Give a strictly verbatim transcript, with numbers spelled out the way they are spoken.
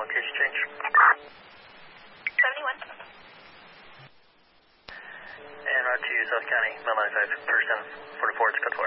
location change. seventy-one. And route to South County, Mile ninety-five, person forty-four, it's cut